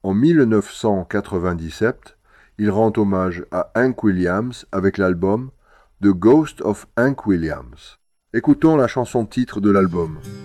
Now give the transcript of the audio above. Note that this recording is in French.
En 1997, il rend hommage à Hank Williams avec l'album The Ghost of Hank Williams. Écoutons la chanson titre de l'album.